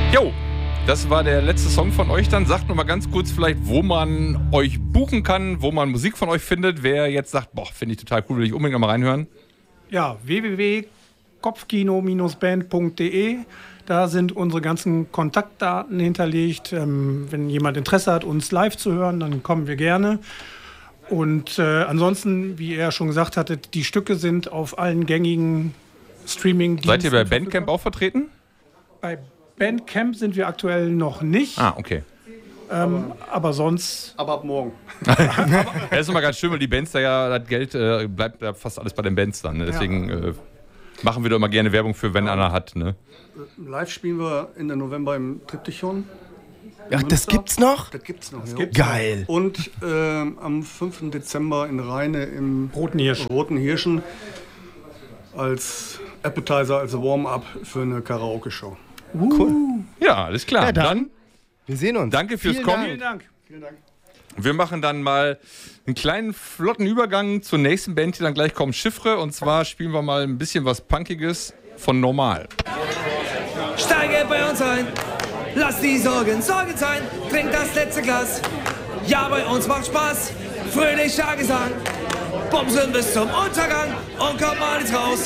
Jo, das war der letzte Song von euch dann. Sagt noch mal ganz kurz vielleicht, wo man euch buchen kann, wo man Musik von euch findet. Wer jetzt sagt, boah, finde ich total cool, will ich unbedingt mal reinhören. Ja, www.kopfkino-band.de. Da sind unsere ganzen Kontaktdaten hinterlegt. Wenn jemand Interesse hat, uns live zu hören, dann kommen wir gerne. Und ansonsten, wie er schon gesagt hatte, die Stücke sind auf allen gängigen Streaming-Diensten. Seid ihr bei Bandcamp auch vertreten? Bei Bandcamp sind wir aktuell noch nicht. Ah, okay. Aber sonst... Aber ab morgen. Das ist immer ganz schön, weil die Bands da ja, das Geld bleibt ja fast alles bei den Bands dann. Ne? Deswegen machen wir doch immer gerne Werbung für, wenn einer hat. Ne? Live spielen wir Ende November im Triptychon. Ach, das gibt's noch? Das gibt's noch, Geil. Und am 5. Dezember in Rheine im Roten Hirschen als Appetizer, als Warm-up für eine Karaoke-Show. Cool. Ja, alles klar. Ja, dann, wir sehen uns. Danke fürs Kommen. Vielen Dank. Wir machen dann mal einen kleinen, flotten Übergang zur nächsten Band, die dann gleich kommt, Chiffre. Und zwar spielen wir mal ein bisschen was Punkiges von Normal. Steige bei uns ein, lass die Sorgen Sorgen sein, trink das letzte Glas. Ja, bei uns macht Spaß, fröhlicher Gesang. Bumsen bis zum Untergang und komm mal ins Raus.